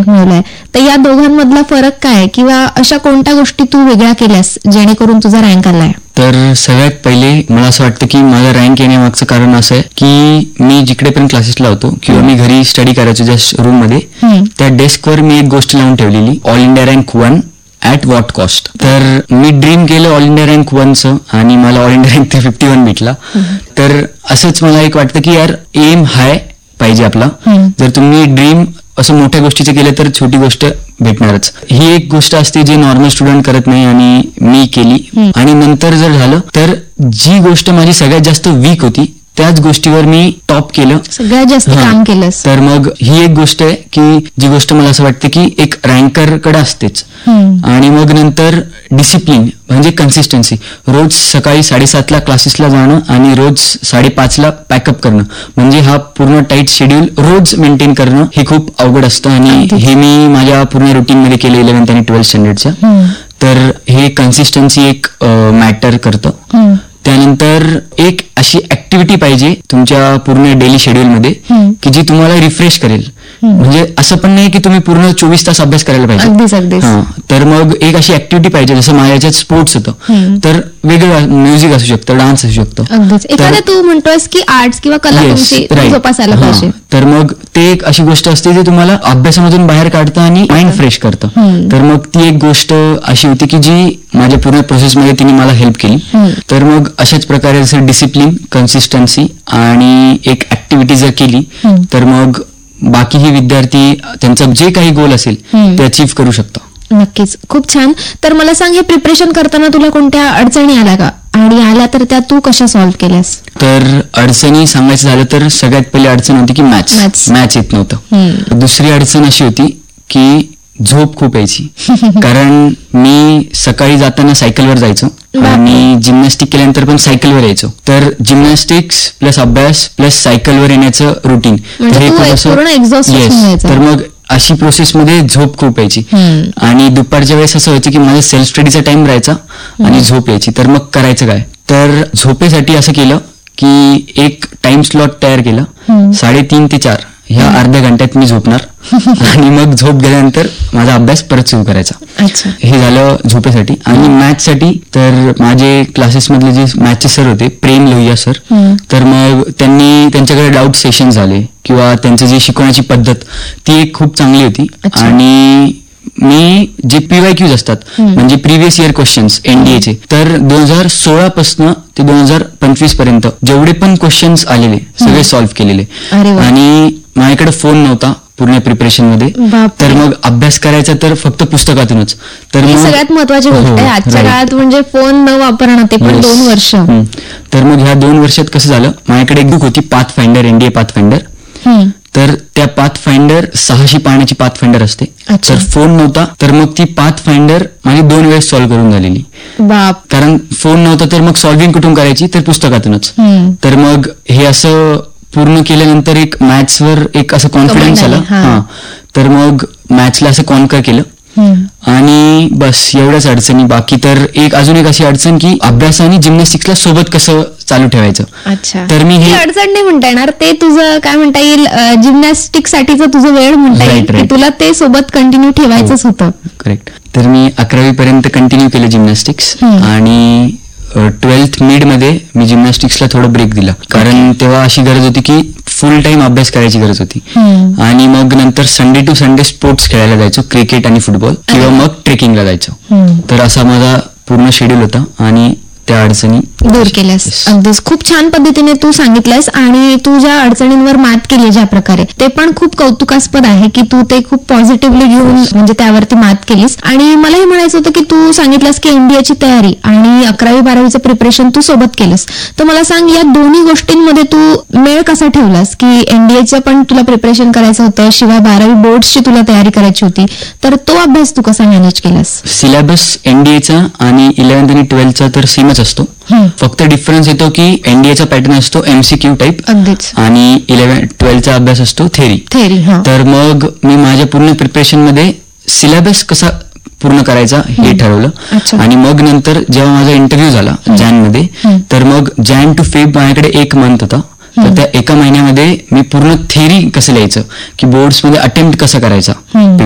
Rank मिळवलाय. तर या दोघांमधला फरक काय, किंवा अशा कोणत्या गोष्टी तू वेगळ्या केल्यास जेणेकरून तुझा रँक आलाय? तर सगळ्यात पहिले मला असं वाटतं की माझा रँक येण्यामागचं कारण असं आहे की मी जिकडे पण क्लासेसला होतो किंवा मी घरी स्टडी करायचो ज्या रूम मध्ये, त्या डेस्कवर मी एक गोष्ट लावून ठेवलेली, all India rank 1 at what cost. तर मी ड्रीम केलं ऑल इंडिया रँक 1चं आणि मला ऑल इंडिया रँक 351 भेटला. तर असंच मला एक वाटतं की यार एम हाय पाहिजे आपला. जर तुम्ही ड्रीम असं मोठ्या गोष्टीचं केलं तर छोटी गोष्ट भेटणारच. ही एक गोष्ट असते जी नॉर्मल स्टुडंट करत नाही आणि मी केली. आणि नंतर जर झालं तर जी गोष्ट माझी सगळ्यात जास्त वीक होती त्याच गोष्टीवर मी टॉप केलं, सगळ्यात जास्त काम केलंस. तर मग ही एक गोष्ट आहे की जी गोष्ट मला असं वाटतं की एक रँकर कडे असतेच. आणि मग नंतर डिसिप्लिन म्हणजे कन्सिस्टन्सी. रोज सकाळी 7:30ला क्लासेसला जाणं आणि रोज 5:30ला पॅकअप करणं, म्हणजे हा पूर्ण टाईट शेड्यूल रोज मेंटेन करणं हे खूप अवघड असतं. आणि हे मी माझ्या पूर्ण रुटीन मध्ये केलं 11th आणि 12th स्टँडर्डच्या. तर हे कन्सिस्टन्सी एक मॅटर करतं. त्यानंतर एक अशी ऍक्टिव्हिटी पाहिजे तुमच्या पूर्ण डेली शेड्यूल मध्ये की जी तुम्हाला रिफ्रेश करेल. म्हणजे असं पण नाही की तुम्ही पूर्ण 24 तास अभ्यास करायला पाहिजे. तर मग एक अशी ऍक्टिव्हिटी पाहिजे. जसं माझ्या याच्यात स्पोर्ट्स होतं, तर वेगळं म्युझिक असू शकतं, डान्स असू शकतं. एखाद्या तू म्हणतोयस की आर्ट्स किंवा कला जोपासायला पाहिजे, तर मग ते एक अशी गोष्ट असते जी तुम्हाला अभ्यासामधून बाहेर काढतं आणि माइंड फ्रेश करतं. तर मग ती एक गोष्ट अशी होती की जी माझ्या पूर्ण प्रोसेसमध्ये तिने मला हेल्प केली. तर मग अशाच प्रकारे जसं डिसिप्लिन, कन्सिस्टन्सी आणि एक ऍक्टिव्हिटी जर केली तर मग बाकीही विद्यार्थी त्यांचा जे काही गोल असेल ते अचीव्ह करू शकतो. नक्कीच, खूप छान. तर मला सांग, हे प्रिपरेशन करताना तुला कोणत्या अडचणी आल्या का, आणि आल्या तर त्या तू कशा सॉल्व्ह केल्यास? तर अडचणी सांगायचं झालं तर सगळ्यात पहिली अडचण होती की मॅच येत नव्हतं. दुसरी अडचण अशी होती की झोप खूप यायची. कारण मी सकाळी जाताना सायकलवर जायचो आणि जिम्नॅस्टिक केल्यानंतर पण सायकलवर यायचो. तर जिम्नॅस्टिक्स प्लस अभ्यास प्लस सायकलवर येण्याचं रुटीन, तर मग अशी प्रोसेसमध्ये झोप खूप यायची. आणि दुपारच्या वेळेस असं व्हायचं की माझा सेल्फ स्टडीचा टाइम राहायचा आणि झोप यायची. तर मग करायचं काय? तर झोपेसाठी असं केलं की एक टाइम स्लॉट तयार केला, 3:30 ते 4 ह्या अर्ध्या घंट्यात मी झोपणार आणि मग झोप गेल्यानंतर माझा अभ्यास परत सुरू करायचा. हे झालं झोपेसाठी. आणि मॅथ्ससाठी तर माझे क्लासेसमधले जे मॅथ्सचे सर होते, प्रेम लोहिया सर, तर मग त्यांच्याकडे डाऊट सेशन झाले किंवा त्यांची जी शिकवण्याची पद्धत ती एक खूप चांगली होती. आणि मी जे PYQs असतात म्हणजे प्रिव्हियस इयर क्वेश्चन्स एनडीएचे, तर 2016 पासून ते 2025 पर्यंत जेवढे पण क्वेश्चन्स आलेले सगळे सॉल्व्ह केलेले. आणि माझ्याकडे फोन नव्हता पूर्ण प्रिपरेशन मध्ये, तर मग अभ्यास करायचा तर फक्त पुस्तकातूनच. तर ही सगळ्यात महत्वाची गोष्ट आहे आजच्या काळात, म्हणजे फोन न वापरणं, ते पण 2 वर्ष. तर मग ह्या 2 वर्षात कसं झालं, माझ्याकडे एक बुक होती पाथफाइंडर, एनडीए पाथफाइंडर. तर त्या पाथफाइंडर 600 पानाची पाथफाइंडर असते. तर फोन नव्हता तर मग ती पाथफाइंडर माझी 2 वेळेस सॉल्व्ह करून झालेली. कारण फोन नव्हता तर मग सॉल्व्हिंग कुठून करायची, तर पुस्तकातूनच. तर मग हे असं पूर्ण केल्यानंतर एक मॅथ्सवर एक असं कॉन्फिडन्स आला. तर मग मॅथ्सला असं कॉन्कर केलं आणि बस एवढ्याच अडचणी. बाकी तर अजून एक अशी अडचण की अभ्यास आणि जिम्नॅस्टिक्सला सोबत कसं चालू ठेवायचं. तर मी हे अडचण नाही म्हणता येणार, ते तुझं काय म्हणता येईल, जिम्नॅस्टिक साठीचं तुझं वेळ म्हणता येईल, तुला ते सोबत कंटिन्यू ठेवायचंच होतं. करेक्ट. तर मी 11वी पर्यंत कंटिन्यू केलं जिम्नॅस्टिक्स आणि 12th मिड मध्ये मी जिम्नॅस्टिक्सला थोडं ब्रेक दिला. कारण तेव्हा अशी गरज होती की फुल टाइम अभ्यास करायची गरज होती. आणि मग नंतर संडे टू संडे स्पोर्ट्स खेळायला जायचो, क्रिकेट आणि फुटबॉल, किंवा मग ट्रेकिंगला जायचो. तर असा माझा पूर्ण शेड्यूल होता आणि त्या अडचणी दूर केल्यास. अगदीच खूप छान पद्धतीने तू सांगितलंस आणि तू ज्या अडचणींवर मात केली ज्या प्रकारे, ते पण खूप कौतुकास्पद आहे की तू ते खूप पॉझिटिव्हली घेऊन म्हणजे त्यावरती मात केलीस. आणि मला हे म्हणायचं होतं की तू सांगितलंस की एनडीएची तयारी आणि 11वी 12वीचं प्रिपरेशन तू सोबत केलंस. तर मला सांग, या दोन्ही गोष्टींमध्ये तू मेळ कसा ठेवलास की एनडीएचं पण तुला प्रिपरेशन करायचं होतं, शिवाय 12वी बोर्ड्सची तुला तयारी करायची होती, तर तो अभ्यास तू कसा मॅनेज केलास? सिलेबस एनडीएचा आणि 11th आणि 12thचा तर सेमच असतो. फक्त डिफरन्स येतो की एनडीएचा पॅटर्न असतो MCQ टाईप आणि 11-12चा अभ्यास असतो थेरी. तर मग मी माझ्या पूर्ण प्रिपरेशन मध्ये सिलेबस कसा पूर्ण करायचा हे ठरवलं. आणि मग नंतर जेव्हा माझा इंटरव्ह्यू झाला जॅनमध्ये, तर मग जॅन टू फेब माझ्याकडे 1 मंथ होता. तर त्या 1 महिन्यामध्ये मी पूर्ण थेरी कसं लिहायचं की बोर्ड्समध्ये अटेम्प्ट कसं करायचा